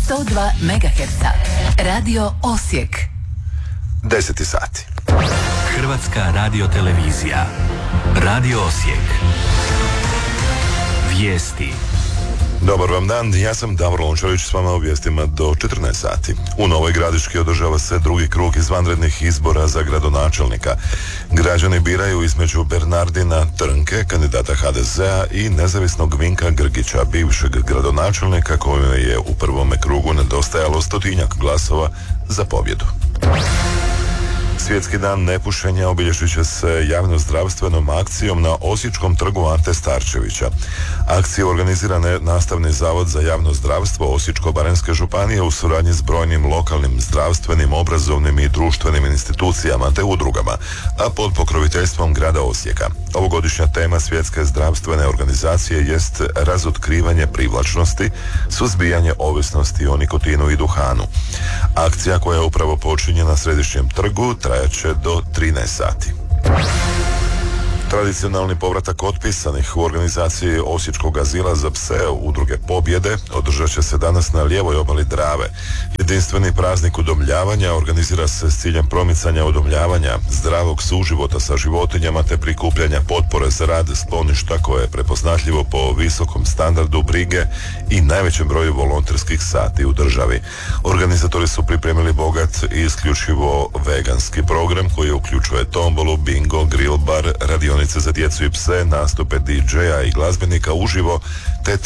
102 MHz. Radio Osijek. 10 sati. Hrvatska radiotelevizija. Radio Osijek. Vijesti. Dobar vam dan, ja sam Davor Lončarić s vama u vijestima do 14 sati. U Novoj Gradiški održava se drugi krug izvanrednih izbora za gradonačelnika. Građani biraju između Bernardina Trnke, kandidata HDZ-a, i nezavisnog Vinka Grgića, bivšeg gradonačelnika kojemu je u prvome krugu nedostajalo 100-tinjak glasova za pobjedu. Svjetski dan nepušenja obilježit će se javnozdravstvenom akcijom na Osječkom trgu Ante Starčevića. Akcija organizira Nastavni zavod za javno zdravstvo Osječko-baranjske županije u suradnji s brojnim lokalnim zdravstvenim, obrazovnim i društvenim institucijama te udrugama, a pod pokroviteljstvom grada Osijeka. Ovogodišnja tema Svjetske zdravstvene organizacije jest razotkrivanje privlačnosti, suzbijanje ovisnosti o nikotinu i duhanu. Akcija, koja je upravo počinje na Središnjem trgu, trajaće do 13 sati. Tradicionalni povratak otpisanih u organizaciji Osječkog azila za pse udruge Pobjede održat će se danas na lijevoj obali Drave. Jedinstveni praznik udomljavanja organizira se s ciljem promicanja udomljavanja, zdravog suživota sa životinjama te prikupljanja potpore za rad skloništa koje je prepoznatljivo po visokom standardu brige i najvećem broju volonterskih sati u državi. Organizatori su pripremili bogat i isključivo veganski program koji uključuje tombolu, bingo, grill bar, radionice za djecu i pse, nastupe DJ-a i glazbenika uživo te